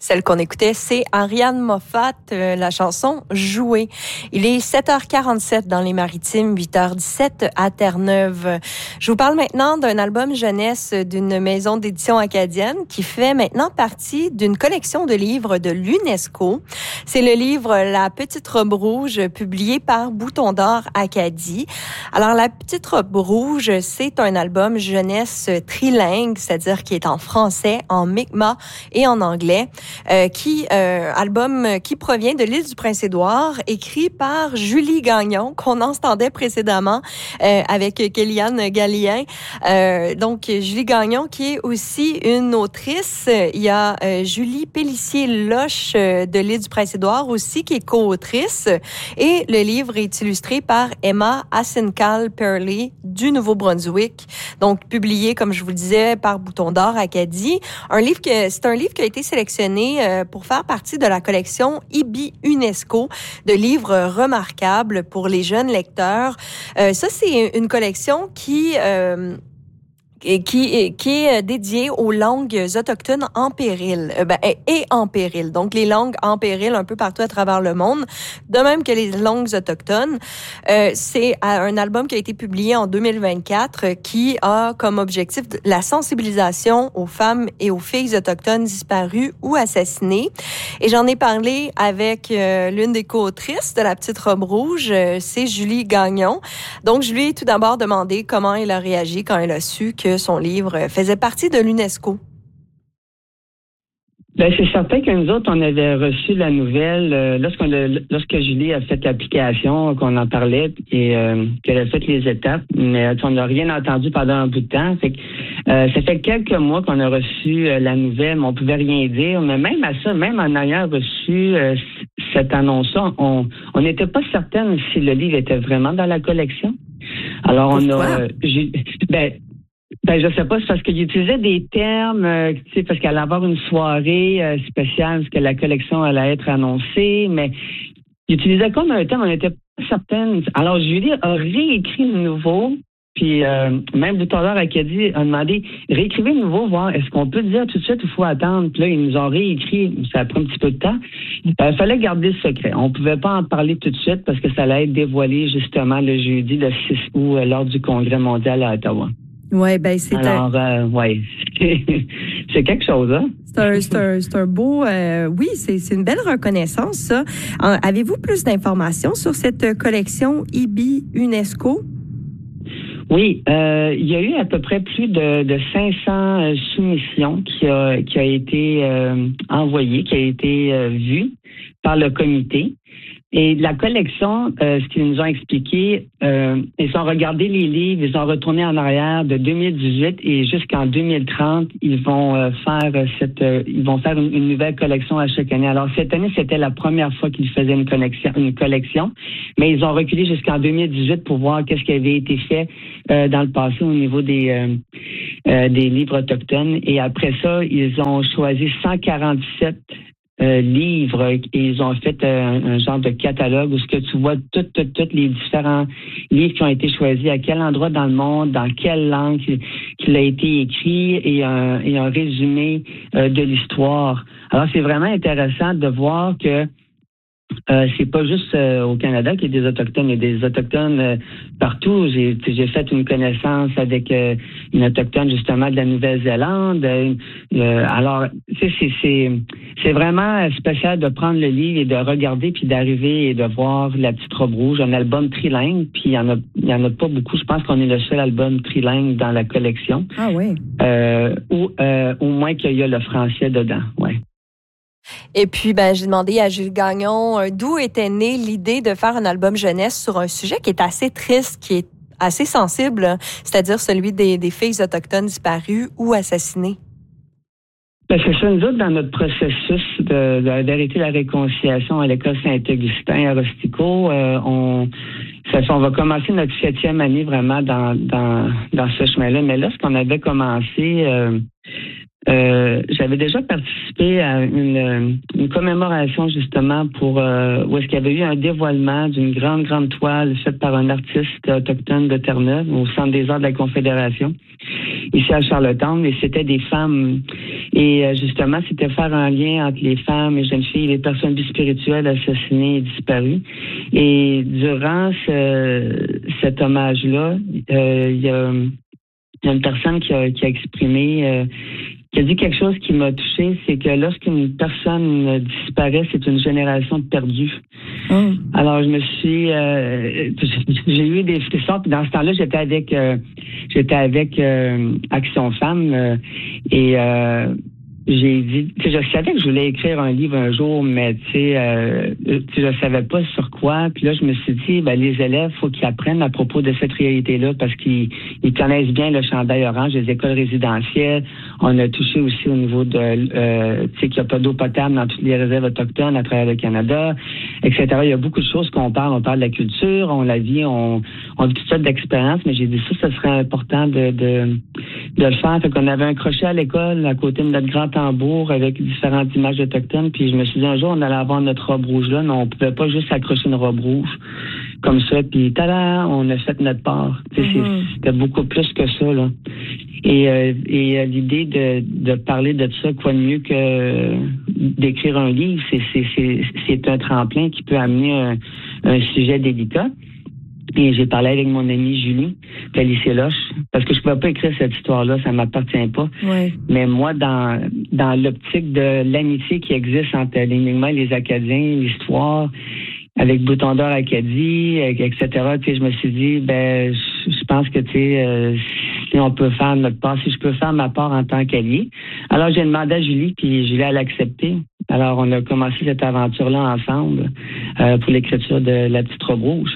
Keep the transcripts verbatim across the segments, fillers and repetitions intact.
Celle qu'on écoutait, c'est Ariane Moffat, euh, la chanson « Jouer ». Il est sept heures quarante-sept dans les Maritimes, huit heures dix-sept à Terre-Neuve. Je vous parle maintenant d'un album jeunesse d'une maison d'édition acadienne qui fait maintenant partie d'une collection de livres de l'UNESCO. C'est le livre « La petite robe rouge » publié par Bouton d'Or Acadie. Alors, « La petite robe rouge », c'est un album jeunesse trilingue, c'est-à-dire qui est en français, en mi'kmaq et en anglais. Euh, qui euh, album qui provient de l'île du Prince-Édouard, écrit par Julie Gagnon, qu'on entendait précédemment euh, avec Kéliane Gallien. Euh, donc, Julie Gagnon, qui est aussi une autrice. Il y a euh, Julie Pélissier-Loche euh, de l'île du Prince-Édouard aussi, qui est co-autrice. Et le livre est illustré par Emma Asincal-Perley du Nouveau-Brunswick. Donc, publié, comme je vous le disais, par Bouton d'Or Acadie. Un livre que, c'est un livre qui a été sélectionné pour faire partie de la collection I B I UNESCO de livres remarquables pour les jeunes lecteurs. Euh, ça, c'est une collection qui... Euh, Et qui, qui est dédié aux langues autochtones en péril, euh, ben, et en péril. Donc, les langues en péril un peu partout à travers le monde, de même que les langues autochtones. Euh, c'est un album qui a été publié en deux mille vingt-quatre qui a comme objectif la sensibilisation aux femmes et aux filles autochtones disparues ou assassinées. Et j'en ai parlé avec euh, l'une des co-autrices de La petite robe rouge, euh, c'est Julie Gagnon. Donc, je lui ai tout d'abord demandé comment elle a réagi quand elle a su que son livre faisait partie de l'UNESCO. Ben, c'est certain que nous autres, on avait reçu la nouvelle euh, lorsqu'on a, lorsque Julie a fait l'application, qu'on en parlait et euh, qu'elle a fait les étapes, mais on n'a rien entendu pendant un bout de temps. Fait que, euh, ça fait quelques mois qu'on a reçu euh, la nouvelle, mais on pouvait rien dire. Mais même à ça, même en ayant reçu euh, cette annonce-là, on on n'était pas certaine si le livre était vraiment dans la collection. Alors on Pourquoi? a, euh, j'ai, ben Ben, je sais pas, c'est parce qu'il utilisait des termes, euh, tu sais, parce qu'elle allait avoir une soirée euh, spéciale, parce que la collection allait être annoncée, mais il utilisait comme un terme, on n'était pas certaine. Alors, Julie a réécrit le nouveau, puis euh, même Bouton d'Or Acadie a demandé, réécrivez le nouveau, voir, est-ce qu'on peut le dire tout de suite ou il faut attendre? Puis là, ils nous ont réécrit, ça a pris un petit peu de temps. Il euh, fallait garder le secret. On pouvait pas en parler tout de suite parce que ça allait être dévoilé justement le jeudi, le six août, euh, lors du Congrès mondial à Ottawa. Ouais, ben c'est Alors, un... euh, ouais, c'est quelque chose, hein? C'est un, c'est un, c'est un beau... Euh, oui, c'est, c'est une belle reconnaissance, ça. Euh, avez-vous plus d'informations sur cette collection I B I UNESCO? Oui, euh, il y a eu à peu près plus de, de cinq cents soumissions qui a, qui a été euh, envoyées, qui a été euh, vues par le comité. Et la collection, euh, ce qu'ils nous ont expliqué, euh, ils ont regardé les livres, ils ont retourné en arrière de deux mille dix-huit et jusqu'en deux mille trente, ils vont euh, faire cette, euh, ils vont faire une, une nouvelle collection à chaque année. Alors cette année, c'était la première fois qu'ils faisaient une collection, une collection, mais ils ont reculé jusqu'en deux mille dix-huit pour voir qu'est-ce qui avait été fait euh, dans le passé au niveau des euh, euh, des livres autochtones. Et après ça, ils ont choisi cent quarante-sept Euh, livres et ils ont fait euh, un, un genre de catalogue où ce que tu vois toutes toutes toutes les différents livres qui ont été choisis, à quel endroit dans le monde, dans quelle langue qu'il a été écrit et un, et un résumé euh, de l'histoire. Alors c'est vraiment intéressant de voir que Euh, c'est pas juste euh, au Canada qu'il y a des Autochtones, il y a des Autochtones euh, partout. J'ai, j'ai fait une connaissance avec euh, une Autochtone justement de la Nouvelle-Zélande. Euh, euh, alors, tu sais, c'est, c'est, c'est vraiment spécial de prendre le livre et de regarder puis d'arriver et de voir La petite robe rouge, un album trilingue, puis il y en a, il y en a pas beaucoup. Je pense qu'on est le seul album trilingue dans la collection. Ah oui. Euh, ou euh, au moins qu'il y a le français dedans, ouais. Et puis, ben, j'ai demandé à Jules Gagnon euh, d'où était née l'idée de faire un album jeunesse sur un sujet qui est assez triste, qui est assez sensible, hein, c'est-à-dire celui des, des filles autochtones disparues ou assassinées. Ben, c'est ça, nous autres, dans notre processus de, de, d'arrêter la réconciliation à l'école Saint-Augustin à Rustico, euh, on, ça, on va commencer notre septième année vraiment dans, dans, dans ce chemin-là. Mais là, ce qu'on avait commencé... Euh, Euh, j'avais déjà participé à une, une commémoration justement pour euh, où est-ce qu'il y avait eu un dévoilement d'une grande, grande toile faite par un artiste autochtone de Terre-Neuve au Centre des arts de la Confédération, ici à Charlottetown, et c'était des femmes. Et euh, justement, c'était faire un lien entre les femmes, les jeunes filles, les personnes bispirituelles assassinées et disparues. Et durant ce, cet hommage-là, euh, il y a, il y a une personne qui a, qui a exprimé... Euh, qui a dit quelque chose qui m'a touché, c'est que lorsqu'une personne disparaît, c'est une génération perdue. Mm. Alors, je me suis... Euh, j'ai eu des frissons. Puis dans ce temps-là, j'étais avec euh, j'étais avec euh, Action Femmes euh, et... Euh, j'ai dit, tu sais, je savais que je voulais écrire un livre un jour, mais tu sais, euh, tu sais, je savais pas sur quoi. Puis là, je me suis dit, ben les élèves, faut qu'ils apprennent à propos de cette réalité-là parce qu'ils ils connaissent bien le chandail orange des écoles résidentielles. On a touché aussi au niveau de, euh, tu sais, qu'il n'y a pas d'eau potable dans toutes les réserves autochtones à travers le Canada, et cetera. Il y a beaucoup de choses qu'on parle. On parle de la culture, on la vit, on, on vit toutes sortes d'expériences. Mais j'ai dit ça, ce serait important de de, de le faire. Fait qu'on avait un crochet à l'école à côté de notre grand tambour avec différentes images autochtones. Puis je me suis dit un jour, on allait avoir notre robe rouge là, mais on pouvait pas juste accrocher une robe rouge comme ça. Puis tada, on a fait notre part. Mm-hmm. C'était beaucoup plus que ça, là. Et, euh, et euh, l'idée de, de parler de ça, quoi de mieux que euh, d'écrire un livre, c'est, c'est, c'est, c'est un tremplin qui peut amener un, un sujet délicat. Et j'ai parlé avec mon amie Julie Pellicé-Loche, parce que je ne pouvais pas écrire cette histoire-là, ça ne m'appartient pas. Oui. Mais moi, dans dans l'optique de l'amitié qui existe entre les Mi'kmaq et les Acadiens, l'histoire, avec Bouton d'Or Acadie, et cetera, tu sais, je me suis dit, ben, je pense que, tu sais, euh, si on peut faire notre part, si je peux faire ma part en tant qu'allié. Alors, j'ai demandé à Julie, puis Julie, elle a accepté. Alors, on a commencé cette aventure-là ensemble euh, pour l'écriture de La Petite Robe Rouge.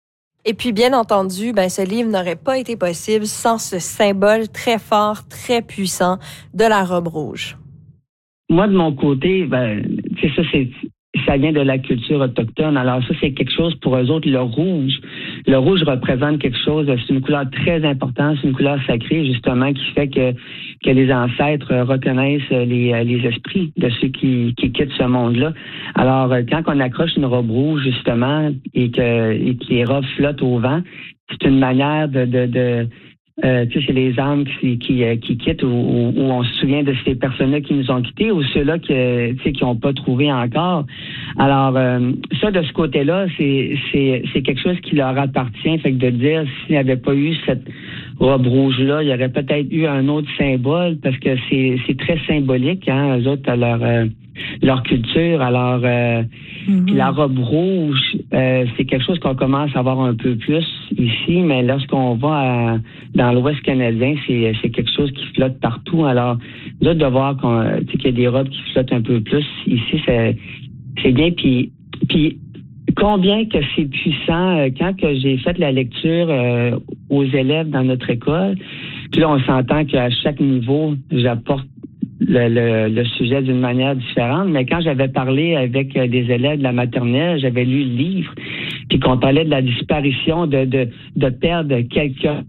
Et puis, bien entendu, ben, ce livre n'aurait pas été possible sans ce symbole très fort, très puissant de la robe rouge. Moi, de mon côté, ben, c'est ça, c'est, ça vient de la culture autochtone. Alors ça, c'est quelque chose pour eux autres, le rouge. Le rouge représente quelque chose, c'est une couleur très importante, c'est une couleur sacrée, justement, qui fait que, que les ancêtres reconnaissent les, les esprits de ceux qui, qui quittent ce monde-là. Alors, quand on accroche une robe rouge, justement, et que, et que les robes flottent au vent, c'est une manière de, de, de Euh, tu sais, c'est les âmes qui, qui, qui quittent ou, ou, ou on se souvient de ces personnes-là qui nous ont quittés ou ceux-là qui, tu sais, qui n'ont pas trouvé encore. Alors, euh, ça, de ce côté-là, c'est, c'est, c'est quelque chose qui leur appartient. Fait que de dire, s'il n'y avait pas eu cette robe rouge-là, il y aurait peut-être eu un autre symbole parce que c'est, c'est très symbolique, hein, eux autres, à leur, euh, leur culture. Alors, euh, mm-hmm. la robe rouge, euh, c'est quelque chose qu'on commence à voir un peu plus ici, mais lorsqu'on va à, dans l'Ouest canadien, c'est, c'est quelque chose qui flotte partout. Alors, là, de voir qu'on, tu sais, qu'il y a des robes qui flottent un peu plus ici, c'est, c'est bien. Puis, puis combien que c'est puissant, euh, quand que j'ai fait la lecture euh, aux élèves dans notre école, puis là, on s'entend qu'à chaque niveau, j'apporte Le, le, le sujet d'une manière différente, mais quand j'avais parlé avec des élèves de la maternelle, j'avais lu le livre, puis qu'on parlait de la disparition de de, de perdre quelqu'un,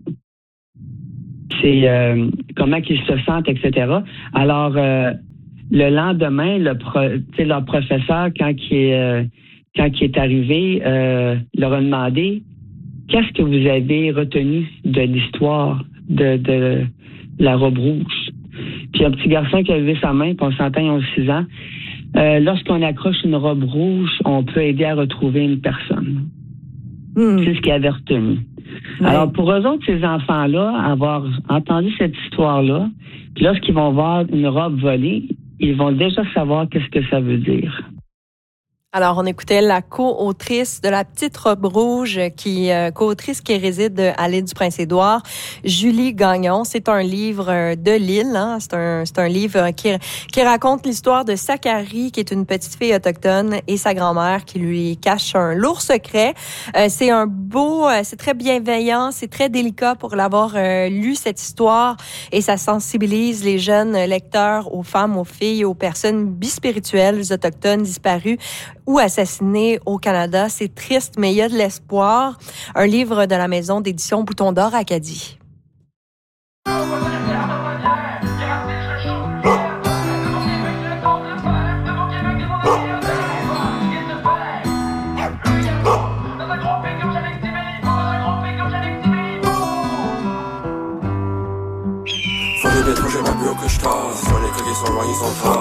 c'est euh, comment qu'ils se sentent, et cetera. Alors euh, le lendemain, le pro, leur professeur, quand il est euh, quand il est arrivé, euh, leur a demandé qu'est-ce que vous avez retenu de l'histoire de de la robe rouge. Puis un petit garçon qui a levé sa main, puis on s'entend, ils ont six ans. Euh, lorsqu'on accroche une robe rouge, on peut aider à retrouver une personne. Mmh. C'est ce qu'ils avaient retenu. Oui. Alors, pour eux autres, ces enfants-là, avoir entendu cette histoire-là, puis lorsqu'ils vont voir une robe volée, ils vont déjà savoir qu'est-ce que ça veut dire. Alors, on écoutait la co-autrice de La Petite Robe Rouge, qui euh, co-autrice qui réside à l'île du Prince-Édouard, Julie Gagnon. C'est un livre de l'île, hein? C'est un, c'est un livre qui, qui raconte l'histoire de Sakari, qui est une petite fille autochtone, et sa grand-mère qui lui cache un lourd secret. Euh, c'est un beau, euh, c'est très bienveillant, c'est très délicat pour l'avoir euh, lu, cette histoire, et ça sensibilise les jeunes lecteurs aux femmes, aux filles, aux personnes bispirituelles autochtones disparues ou assassinés au Canada. C'est triste, mais il y a de l'espoir. Un livre de la maison d'édition Bouton d'Or Acadie. sont loin, ils sont pas.